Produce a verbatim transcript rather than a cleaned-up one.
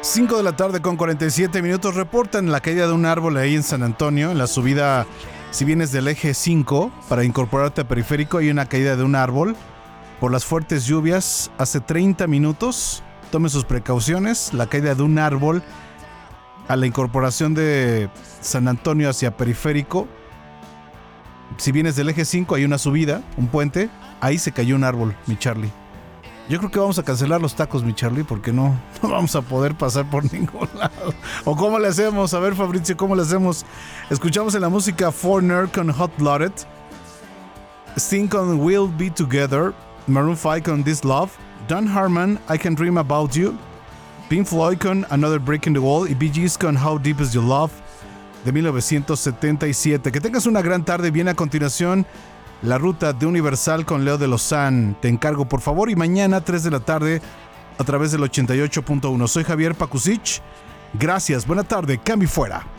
cinco de la tarde con cuarenta y siete minutos. Reportan la caída de un árbol ahí en San Antonio, en la subida, si vienes del eje cinco, para incorporarte a Periférico, hay una caída de un árbol por las fuertes lluvias hace treinta minutos. Tome sus precauciones. La caída de un árbol a la incorporación de San Antonio hacia Periférico. Si vienes del eje cinco, hay una subida, un puente. Ahí se cayó un árbol, mi Charlie. Yo creo que vamos a cancelar los tacos, mi Charlie, porque no, no vamos a poder pasar por ningún lado. ¿O cómo le hacemos? A ver, Fabricio, ¿cómo le hacemos? Escuchamos en la música Foreigner con Hot Blooded, Sting con We'll Be Together, Maroon five con This Love, Don Harmon, I Can Dream About You, Pink Floyd con Another Break in the Wall y Bee Gees con How Deep Is Your Love de mil novecientos setenta y siete. Que tengas una gran tarde. Viene a continuación La Ruta de Universal con Leo de Lozán. Te encargo, por favor. Y mañana, tres de la tarde, a través del ochenta y ocho punto uno. Soy Javier Pakusich. Gracias. Buena tarde. Cambio fuera.